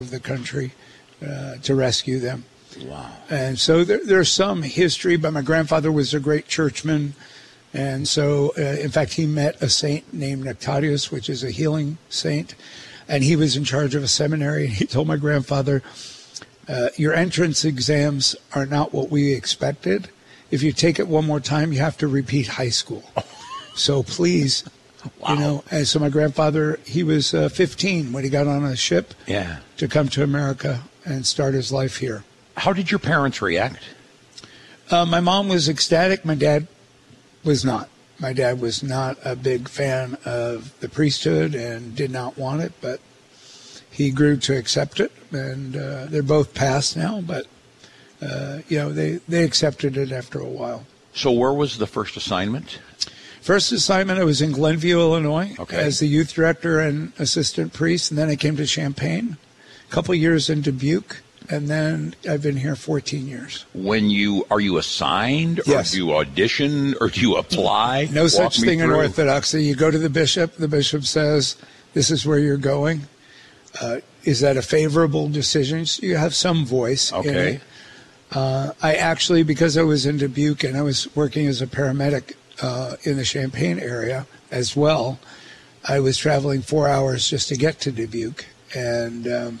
of the country to rescue them. Wow. And so there's some history, but my grandfather was a great churchman. And so, in fact, he met a saint named Nectarius, which is a healing saint. And he was in charge of a seminary. And he told my grandfather, your entrance exams are not what we expected. If you take it one more time, you have to repeat high school. So please, Wow. And so my grandfather, he was 15 when he got on a ship to come to America and start his life here. How did your parents react? My mom was ecstatic. My dad was not. My dad was not a big fan of the priesthood and did not want it, but he grew to accept it. And they're both passed now, but, they accepted it after a while. So where was the first assignment? First assignment, I was in Glenview, Illinois, Okay. as the youth director and assistant priest, and then I came to Champaign, a couple years in Dubuque, and then I've been here 14 years. Are you assigned, or Yes. do you audition, or do you apply? No Walk such me thing in through. Orthodoxy. You go to the bishop says, this is where you're going. Is that a favorable decision? So you have some voice in Okay. it. I actually, because I was in Dubuque and I was working as a paramedic in the Champaign area as well, I was traveling 4 hours just to get to Dubuque. And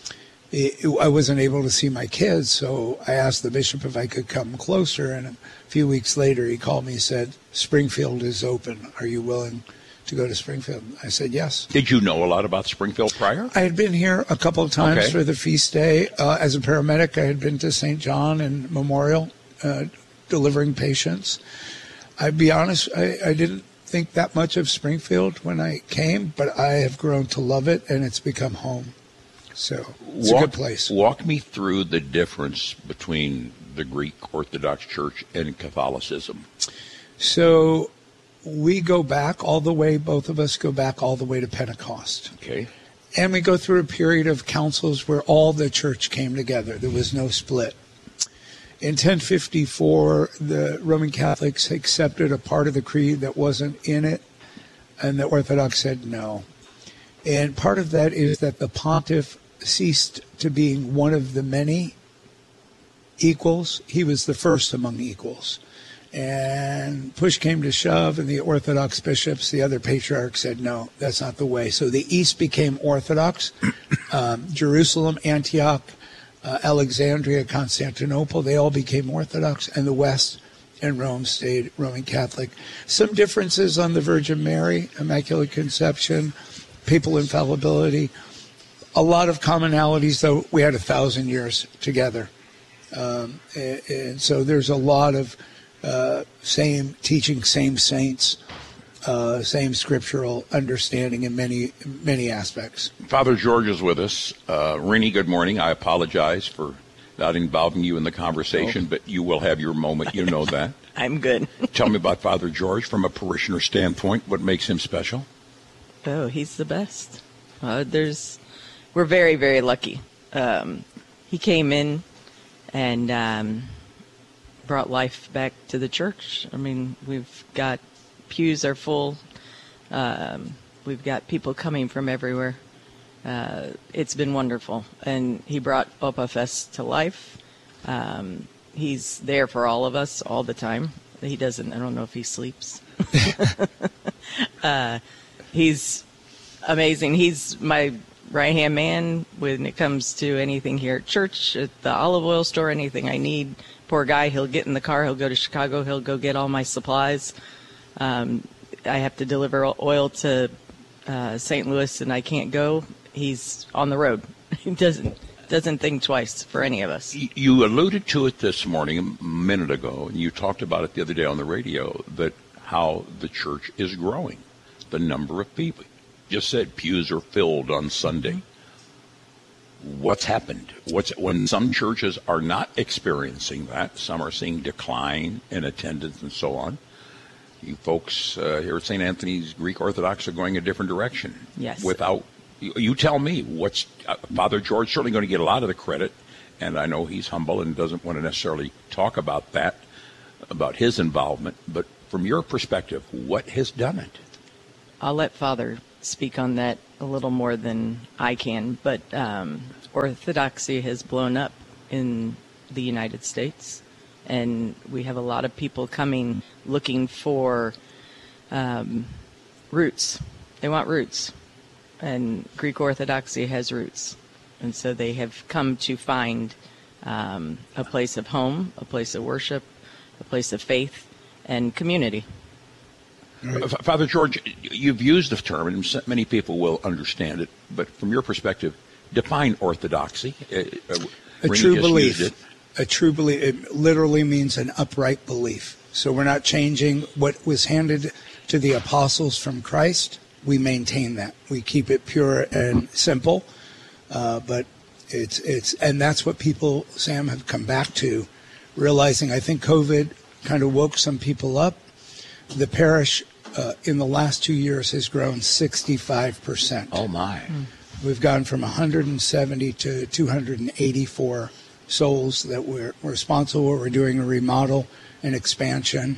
I wasn't able to see my kids, so I asked the bishop if I could come closer. And a few weeks later, he called me and said, Springfield is open. Are you willing to go to Springfield? I said yes. Did you know a lot about Springfield prior? I had been here a couple of times Okay. for the feast day. As a paramedic, I had been to St. John and Memorial delivering patients. I'd be honest, I didn't think that much of Springfield when I came, but I have grown to love it, and it's become home. So it's a good place. Walk me through the difference between the Greek Orthodox Church and Catholicism. So we go back all the way, both of us go back all the way to Pentecost. Okay. And we go through a period of councils where all the church came together. There was no split. In 1054, the Roman Catholics accepted a part of the creed that wasn't in it, and the Orthodox said no. And part of that is that the pontiff ceased to being one of the many equals. He was the first among equals. And push came to shove, and the Orthodox bishops, the other patriarchs, said, no, that's not the way. So the East became Orthodox. Jerusalem, Antioch, Alexandria, Constantinople, they all became Orthodox, and the West and Rome stayed Roman Catholic. Some differences on the Virgin Mary, Immaculate Conception, papal infallibility. A lot of commonalities, though we had 1,000 years together. And so there's a lot of same teaching, same saints, same scriptural understanding in many aspects. Father George is with us. Rennie, good morning. I apologize for not involving you in the conversation, but you will have your moment. You know that. I'm good. Tell me about Father George from a parishioner standpoint. What makes him special? Oh, he's the best. We're very, very lucky. He came in and brought life back to the church. I mean, we've got pews are full. We've got people coming from everywhere. It's been wonderful. And he brought Opa Fest to life. He's there for all of us all the time. He doesn't, I don't know if he sleeps. He's amazing. He's my right-hand man when it comes to anything here at church, at the olive oil store, anything I need. Poor guy, he'll get in the car, he'll go to Chicago, he'll go get all my supplies. I have to deliver oil to St. Louis and I can't go. He's on the road. He doesn't think twice for any of us. You alluded to it this morning, a minute ago, and you talked about it the other day on the radio, that how the church is growing, the number of people. You just said pews are filled on Sunday. What's happened? When some churches are not experiencing that, some are seeing decline in attendance and so on. You folks here at St. Anthony's Greek Orthodox are going a different direction. Yes. You tell me, what's Father George certainly going to get a lot of the credit, and I know he's humble and doesn't want to necessarily talk about that, about his involvement, but from your perspective, what has done it? I'll let Father speak on that a little more than I can, but Orthodoxy has blown up in the United States, and we have a lot of people coming looking for roots. They want roots, and Greek Orthodoxy has roots, and so they have come to find a place of home, a place of worship, a place of faith, and community. Right. Father George, you've used the term, and many people will understand it, but from your perspective, define orthodoxy. A true belief. A true belief. It literally means an upright belief. So we're not changing what was handed to the apostles from Christ. We maintain that. We keep it pure and simple. But it's and that's what people, Sam, have come back to, realizing I think COVID kind of woke some people up. The parish in the last 2 years has grown 65%. Oh, my. We've gone from 170 to 284 souls that we're responsible. We're doing a remodel and expansion.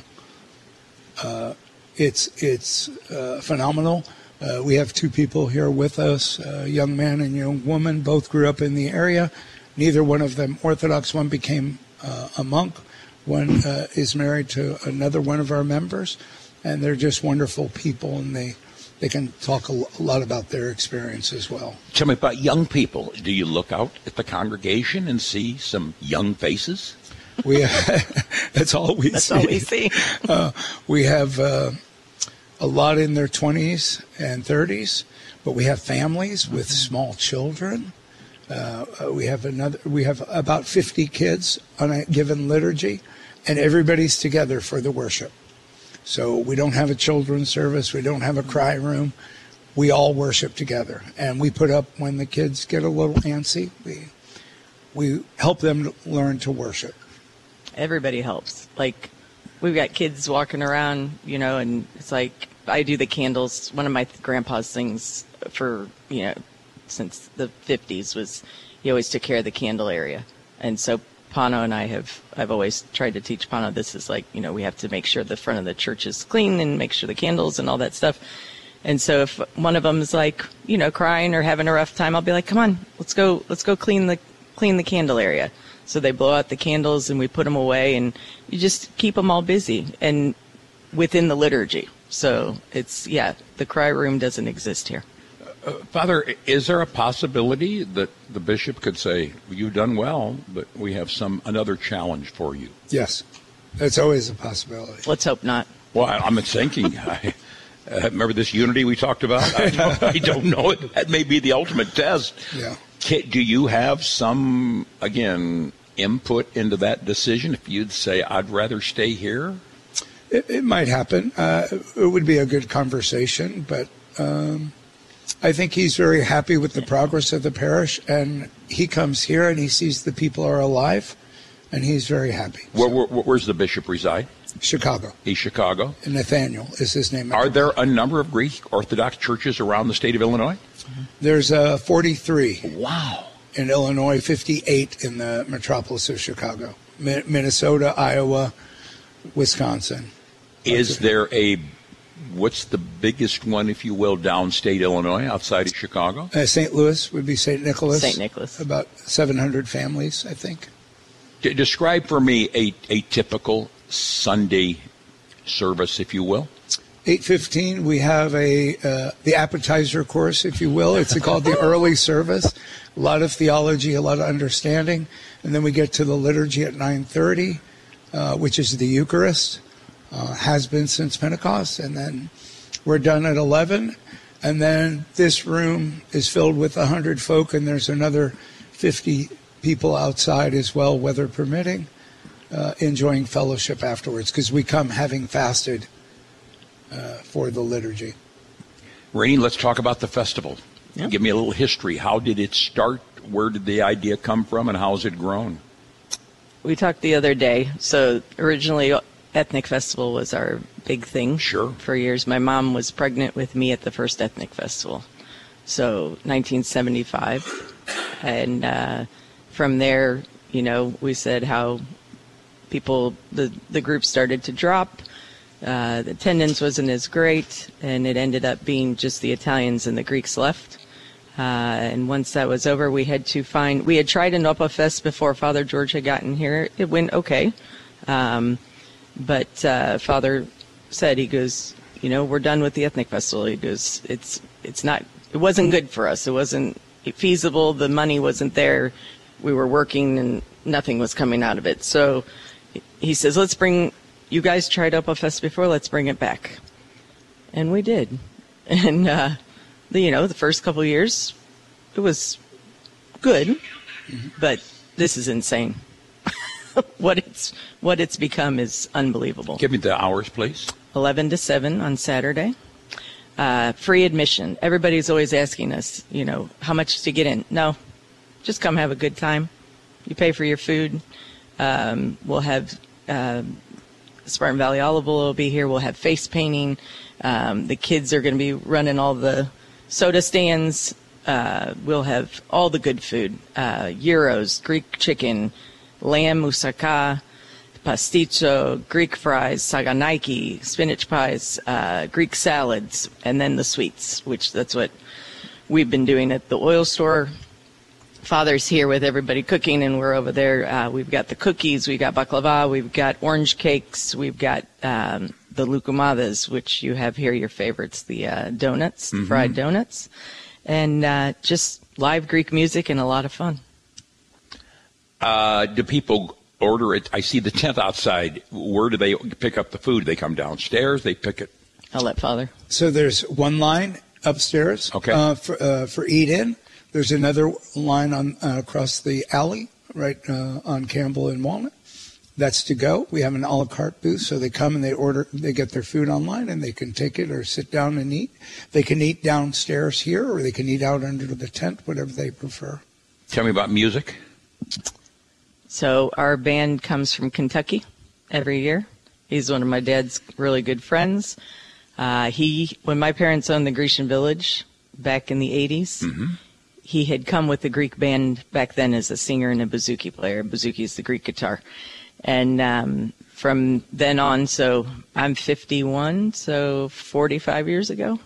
It's phenomenal. We have two people here with us, a young man and young woman, both grew up in the area. Neither one of them Orthodox. One became a monk. One is married to another one of our members. And they're just wonderful people, and they can talk a lot about their experience as well. Tell me about young people. Do you look out at the congregation and see some young faces? That's all we see. That's all we see. We have a lot in their 20s and 30s, but we have families with small children. We have about 50 kids on a given liturgy, and everybody's together for the worship. So we don't have a children's service. We don't have a cry room. We all worship together. And we put up when the kids get a little antsy. We help them learn to worship. Everybody helps. Like, we've got kids walking around, and it's like I do the candles. One of my grandpa's things for, since the 50s was he always took care of the candle area. And so Pano and I've always tried to teach Pano this is like, we have to make sure the front of the church is clean and make sure the candles and all that stuff. And so if one of them is like, crying or having a rough time, I'll be like, come on, let's go clean the candle area. So they blow out the candles and we put them away, and you just keep them all busy and within the liturgy. So the cry room doesn't exist here. Father, is there a possibility that the bishop could say, you've done well, but we have another challenge for you? Yes, that's always a possibility. Let's hope not. Well, I'm thinking, remember this unity we talked about? I don't know. That may be the ultimate test. Yeah. Do you have some, again, input into that decision? If you'd say, I'd rather stay here? It might happen. It would be a good conversation, but I think he's very happy with the progress of the parish, and he comes here and he sees the people are alive, and he's very happy. Where's the bishop reside? Chicago. He's Chicago? Nathaniel is his name. Are there a number of Greek Orthodox churches around the state of Illinois? There's 43. Wow. In Illinois, 58 in the metropolis of Chicago. Minnesota, Iowa, Wisconsin. Is there what's the biggest one, if you will, downstate Illinois, outside of Chicago? St. Louis would be St. Nicholas. St. Nicholas. About 700 families, I think. Describe for me a typical Sunday service, if you will. 8:15, we have the appetizer course, if you will. It's called the early service. A lot of theology, a lot of understanding. And then we get to the liturgy at 9:30, which is the Eucharist. Has been since Pentecost, and then we're done at 11, and then this room is filled with 100 folk, and there's another 50 people outside as well, weather permitting, enjoying fellowship afterwards, because we come having fasted for the liturgy. Rainey, let's talk about the festival. Yeah. Give me a little history. How did it start? Where did the idea come from, and how has it grown? We talked the other day. So originally, Ethnic Festival was our big thing. Sure. For years. My mom was pregnant with me at the first Ethnic Festival. So 1975. And from there, we said how people, the group started to drop. The attendance wasn't as great, and it ended up being just the Italians and the Greeks left. And once that was over, we had tried an Opa Fest before Father George had gotten here. It went okay. But Father said, he goes, we're done with the ethnic festival. He goes, it wasn't good for us. It wasn't feasible. The money wasn't there. We were working and nothing was coming out of it. So he says, you guys tried Opa Fest before, let's bring it back. And we did. And, the first couple of years, it was good, but this is insane. What it's become is unbelievable. Give me the hours, please. 11 to 7 on Saturday. Free admission. Everybody's always asking us, how much to get in? No, just come have a good time. You pay for your food. We'll have Spartan Valley Olive Oil will be here. We'll have face painting. The kids are going to be running all the soda stands. We'll have all the good food. Gyros, Greek chicken, lamb moussaka, pasticcio, Greek fries, saganaiki, spinach pies, Greek salads, and then the sweets, which that's what we've been doing at the oil store. Father's here with everybody cooking, and we're over there. We've got the cookies, we've got baklava, we've got orange cakes, we've got the lukumadas, which you have here, your favorites, the donuts, the fried donuts, and just live Greek music and a lot of fun. Do people order it? I see the tent outside. Where do they pick up the food? They come downstairs, they pick it? I'll let Father. So there's one line upstairs for eat-in. There's another line on across the alley, right on Campbell and Walnut. That's to go. We have an a la carte booth, so they come and they get their food online, and they can take it or sit down and eat. They can eat downstairs here, or they can eat out under the tent, whatever they prefer. Tell me about music. So our band comes from Kentucky every year. He's one of my dad's really good friends. When my parents owned the Grecian Village back in the 80s, he had come with the Greek band back then as a singer and a bouzouki player. Bouzouki is the Greek guitar. And from then on, so I'm 51, so 45 years ago,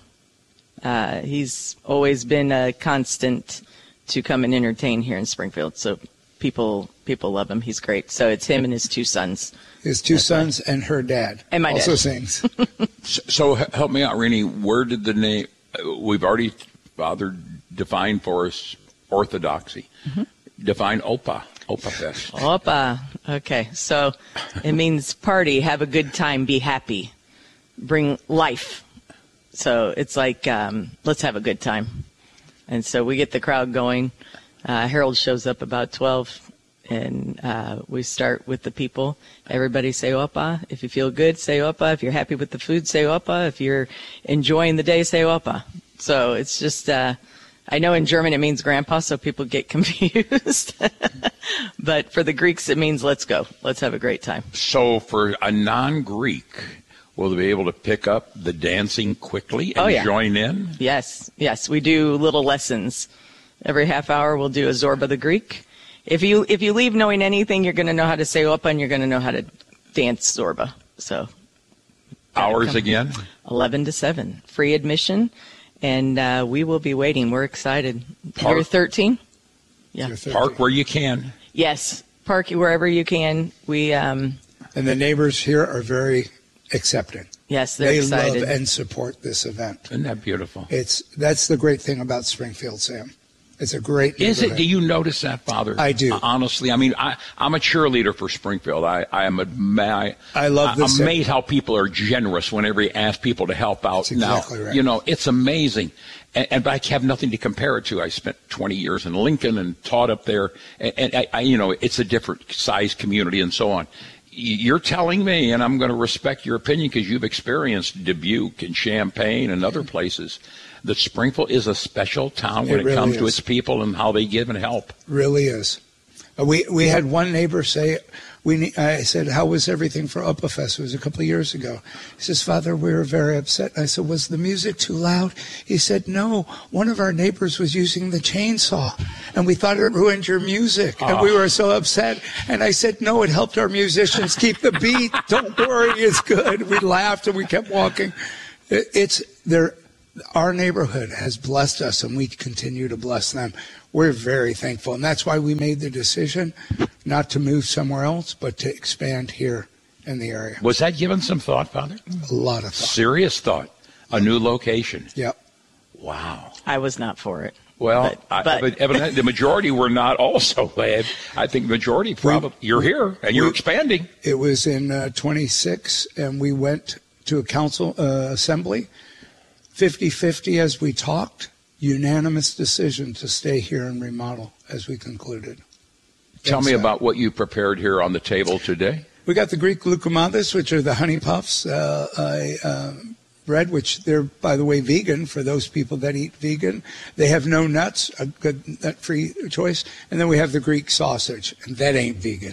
he's always been a constant to come and entertain here in Springfield. So people love him. He's great. So it's him and his two sons. His two sons and her dad. And my also dad. Sings. So help me out, Renee. Where did the name, we've already, Father defined for us orthodoxy. Define Opa Fest. Opa. Okay. So it means party, have a good time, be happy, bring life. So it's like, let's have a good time. And so we get the crowd going. Harold shows up about 12, and we start with the people. Everybody say Opa. If you feel good, say Opa. If you're happy with the food, say Opa. If you're enjoying the day, say Opa. So it's just, I know in German it means grandpa, so people get confused. But for the Greeks, it means let's go. Let's have a great time. So for a non-Greek, will they be able to pick up the dancing quickly and join in? Yes. We do little lessons. Every half hour, we'll do a Zorba the Greek. If you leave knowing anything, you're going to know how to say Opa, and you're going to know how to dance Zorba. So hours again? 11 to 7. Free admission, and we will be waiting. We're excited. Park. You're 13? Yeah. You're 13. Park where you can. Yes. Park wherever you can. We and the neighbors here are very accepting. Yes, they're excited. They love and support this event. Isn't that beautiful? That's the great thing about Springfield, Sam. It's a great neighborhood. Is it? Do you notice that, Father? I do. Honestly, I mean, I'm a cheerleader for Springfield. I love this. I'm amazed how people are generous whenever you ask people to help out. That's exactly now, right. It's amazing. And I have nothing to compare it to. I spent 20 years in Lincoln and taught up there. And it's a different size community and so on. You're telling me, and I'm going to respect your opinion because you've experienced Dubuque and Champaign and other places, that Springfield is a special town when it comes to its people and how they give and help. Really is. We had one neighbor say, I said, how was everything for Opafest? It was a couple of years ago. He says, Father, we were very upset. I said, was the music too loud? He said, no, one of our neighbors was using the chainsaw, and we thought it ruined your music, and we were so upset. And I said, no, it helped our musicians keep the beat. Don't worry, it's good. We laughed, and we kept walking. Our neighborhood has blessed us, and we continue to bless them. We're very thankful, and that's why we made the decision not to move somewhere else, but to expand here in the area. Was that given some thought, Father? A lot of thought. Serious thought. A new location. Yep. Wow. I was not for it. Well, but evidently the majority were not also. I think the majority probably, you're here and you're expanding. It was in 26, and we went to a council assembly, 50-50 as we talked. Unanimous decision to stay here and remodel as we concluded. Tell me about what you prepared here on the table today. We got the Greek loukoumades, which are the honey puffs, bread, which they're, by the way, vegan for those people that eat vegan. They have no nuts, a good nut-free choice. And then we have the Greek sausage, and that ain't vegan.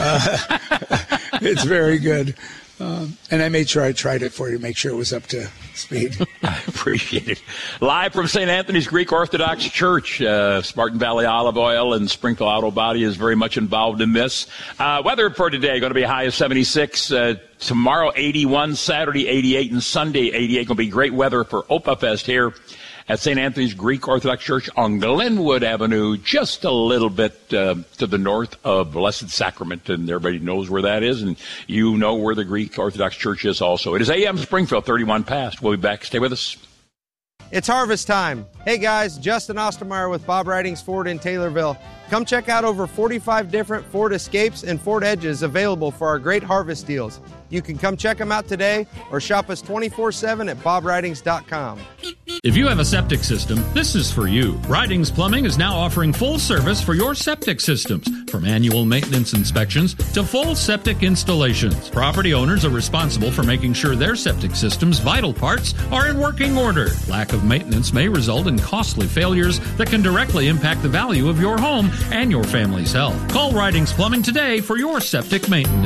It's very good. And I made sure I tried it for you to make sure it was up to speed. I appreciate it. Live from St. Anthony's Greek Orthodox Church, Spartan Valley Olive Oil and Springfield Auto Body is very much involved in this. Weather for today going to be a high of 76. Tomorrow 81, Saturday 88, and Sunday 88. Going to be great weather for Opafest here at St. Anthony's Greek Orthodox Church on Glenwood Avenue, just a little bit to the north of Blessed Sacrament, and everybody knows where that is, and you know where the Greek Orthodox Church is also. It is AM Springfield, 31 past. We'll be back. Stay with us. It's harvest time. Hey guys, Justin Ostermeyer with Bob Ridings Ford in Taylorville. Come check out over 45 different Ford Escapes and Ford Edges available for our great harvest deals. You can come check them out today or shop us 24/7 at bobridings.com. If you have a septic system, this is for you. Ridings Plumbing is now offering full service for your septic systems, from annual maintenance inspections to full septic installations. Property owners are responsible for making sure their septic system's vital parts are in working order. Lack of maintenance may result in costly failures that can directly impact the value of your home and your family's health. Call Ridings Plumbing today for your septic maintenance.